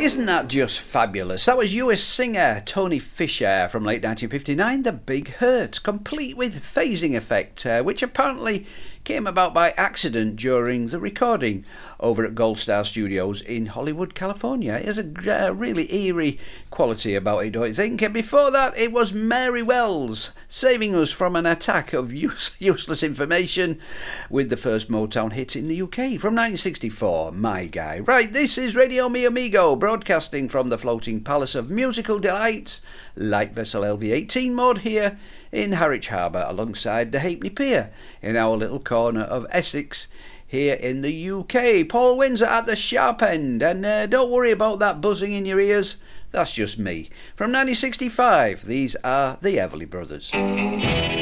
Isn't that just fabulous? That was US singer Tony Fisher from late 1959, The Big Hurt, complete with phasing effect, which apparently came about by accident during the recording over at Gold Star Studios in Hollywood, California. It has a really eerie quality about it, don't you think? And before that, it was Mary Wells saving us from an attack of useless information with the first Motown hit in the UK from 1964, My Guy. Right, this is Radio Mi Amigo, broadcasting from the floating palace of musical delights, light vessel LV-18 mode here in Harwich Harbour alongside the Halfpenny Pier in our little corner of Essex here in the UK. Paul Windsor at the sharp end, and don't worry about that buzzing in your ears, that's just me. From 1965, these are the Everly Brothers.